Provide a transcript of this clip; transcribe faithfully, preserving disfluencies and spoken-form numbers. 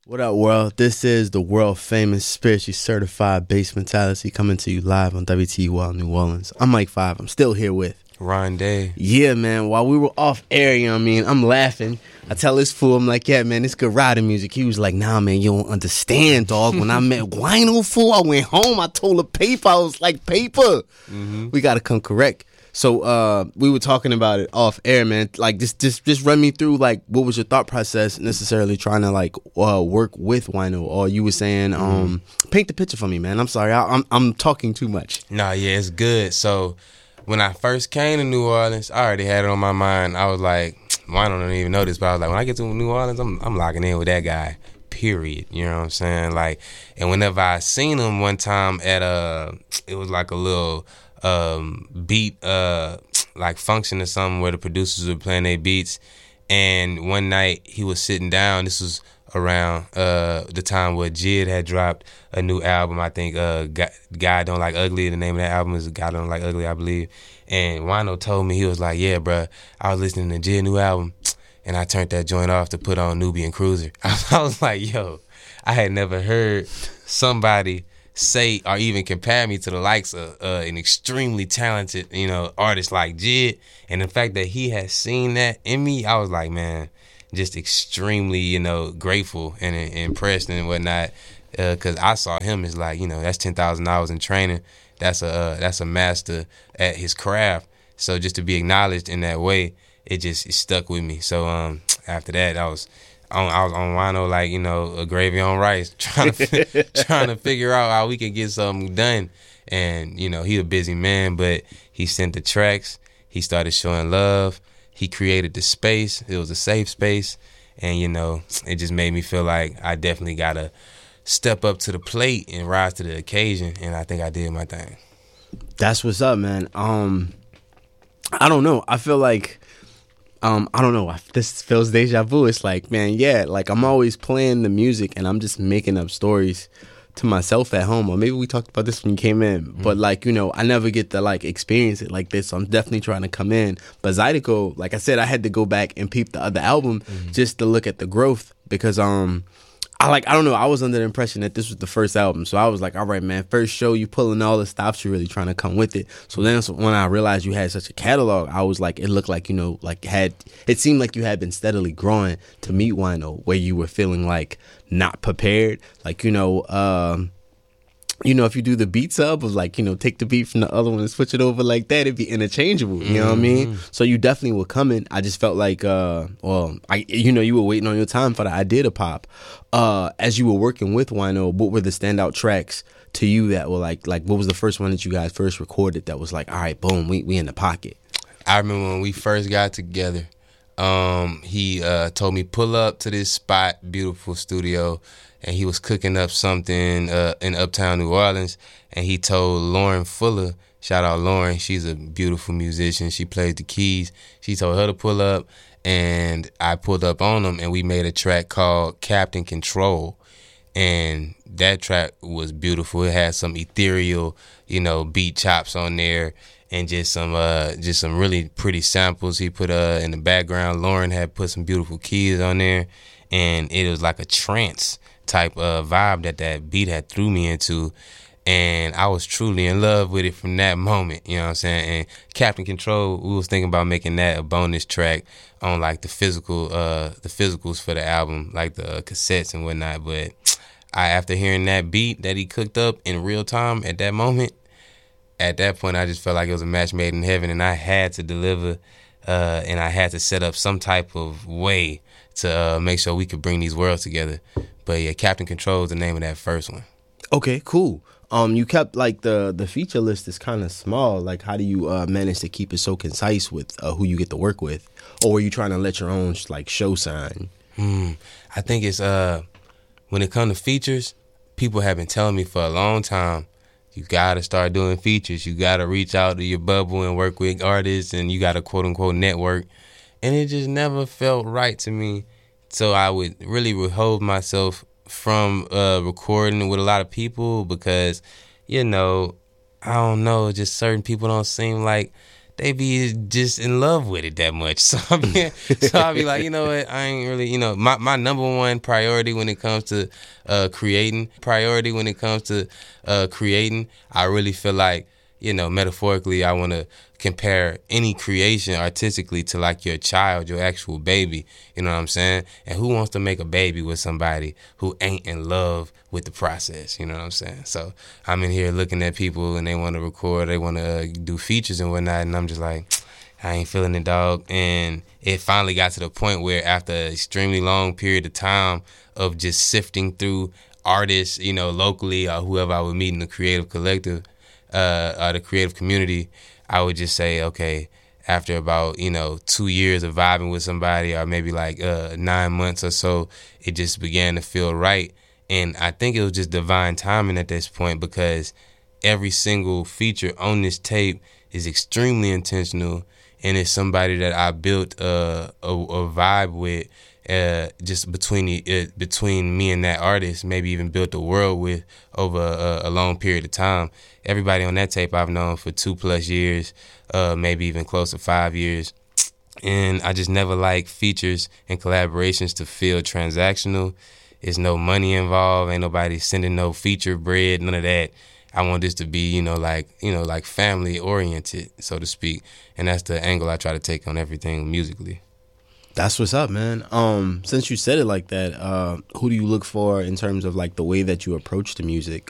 What up, world? This is the world famous spiritually certified Bass Mentality coming to you live on W T U L New Orleans. I'm Mike Five. I'm still here with Ron Day. Yeah, man. While we were off air, you know what I mean? I'm laughing. I tell this fool, I'm like, yeah, man, it's good riding music. He was like, nah, man, you don't understand, dog. When I met Wino, fool, I went home. I told her paper. I was like, paper. Mm-hmm. We got to come correct. So uh, we were talking about it off air, man. Like, just, just, just run me through, like, what was your thought process necessarily trying to, like, uh, work with Wino? Or you were saying, um, mm. paint the picture for me, man. I'm sorry. I, I'm, I'm talking too much. Nah, yeah, it's good. So when I first came to New Orleans, I already had it on my mind. I was like, Wino don't even know this, but I was like, when I get to New Orleans, I'm, I'm locking in with that guy. Period. You know what I'm saying? Like, and whenever I seen him one time at a, it was like a little um beat uh like function or something where the producers were playing their beats, and one night he was sitting down. This was around uh the time where Jid had dropped a new album. I think uh God Don't Like Ugly. The name of that album is God Don't Like Ugly, I believe. And Wino told me, he was like, yeah, bruh, I was listening to Jid new album and I turned that joint off to put on Nubian Cruiser. I was like, yo, I had never heard somebody say or even compare me to the likes of uh, an extremely talented, you know, artist like Jid. And the fact that he had seen that in me, I was like, man, just extremely, you know, grateful and, and impressed and whatnot. Because uh, I saw him as like, you know, that's ten thousand dollars in training. That's a uh, that's a master at his craft. So just to be acknowledged in that way, it just it stuck with me. So um, after that, I was. On, I was on Wino like, you know, a gravy on rice, trying to trying to figure out how we could get something done. And, you know, he a busy man, but he sent the tracks. He started showing love. He created the space. It was a safe space. And, you know, it just made me feel like I definitely got to step up to the plate and rise to the occasion. And I think I did my thing. That's what's up, man. Um, I don't know. I feel like... Um, I don't know. This feels deja vu. It's like, man, yeah, like I'm always playing the music and I'm just making up stories to myself at home. Or maybe we talked about this when you came in. Mm-hmm. But like, you know, I never get to like experience it like this. So I'm definitely trying to come in. But Zydeco, like I said, I had to go back and peep the other album mm-hmm. just to look at the growth because um. I like, I don't know, I was under the impression that this was the first album. So I was like, all right, man, first show, you pulling all the stops, you're really trying to come with it. So then so when I realized you had such a catalog, I was like, it looked like, you know, like had, it seemed like you had been steadily growing to meet Wino, where you were feeling like not prepared. Like, you know, um, you know, if you do the beat sub of like, you know, take the beat from the other one and switch it over like that, it'd be interchangeable. You know what I mean? So you definitely were coming. I just felt like, uh, well, I, you know, you were waiting on your time for the idea to pop. Uh, as you were working with Wino, what were the standout tracks to you that were like, like what was the first one that you guys first recorded that was like, all right, boom, we we in the pocket? I remember when we first got together, um, he uh, told me pull up to this spot, beautiful studio. And he was cooking up something uh, in Uptown New Orleans, and he told Lauren Fuller, shout out Lauren, she's a beautiful musician, she plays the keys, she told her to pull up, and I pulled up on him, and we made a track called Captain Control, and that track was beautiful. It had some ethereal, you know, beat chops on there, and just some uh, just some really pretty samples he put uh, in the background. Lauren had put some beautiful keys on there, and it was like a trance type of vibe that that beat had threw me into, and I was truly in love with it from that moment, you know what I'm saying? And Captain Control, we was thinking about making that a bonus track on like the physical uh the physicals for the album, like the cassettes and whatnot. But I, after hearing that beat that he cooked up in real time at that moment, at that point I just felt like it was a match made in heaven, and I had to deliver uh and I had to set up some type of way to uh, make sure we could bring these worlds together. But yeah, Captain Control is the name of that first one. Okay, cool. Um, you kept like the the feature list is kind of small. Like, how do you uh, manage to keep it so concise with uh, who you get to work with, or were you trying to let your own like show sign? Hmm. I think it's uh when it comes to features, people have been telling me for a long time, you gotta start doing features. You gotta reach out to your bubble and work with artists, and you gotta quote unquote network. And it just never felt right to me. So I would really withhold myself from uh, recording with a lot of people because, you know, I don't know, just certain people don't seem like they be just in love with it that much. So I be, so I be like, you know what, I ain't really, you know, my, my number one priority when it comes to uh, creating, priority when it comes to uh, creating, I really feel like, you know, metaphorically, I want to compare any creation artistically to like your child, your actual baby. You know what I'm saying? And who wants to make a baby with somebody who ain't in love with the process? You know what I'm saying? So I'm in here looking at people and they want to record, they want to uh, do features and whatnot, and I'm just like, I ain't feeling it, dog. And it finally got to the point where after an extremely long period of time of just sifting through artists, you know, locally or whoever I would meet in the creative collective, uh, or the creative community, I would just say, okay, after about, you know, two years of vibing with somebody or maybe like uh, nine months or so, it just began to feel right. And I think it was just divine timing at this point because every single feature on this tape is extremely intentional, and it's somebody that I built uh, a, a vibe with uh, just between the, uh, between me and that artist, maybe even built a world with over a, a long period of time. Everybody on that tape I've known for two plus years, uh, maybe even close to five years. And I just never like features and collaborations to feel transactional. There's no money involved. Ain't nobody sending no feature bread, none of that. I want this to be, you know, like, you know, like family oriented, so to speak. And that's the angle I try to take on everything musically. That's what's up, man. Um, since you said it like that, uh, who do you look for in terms of like the way that you approach the music?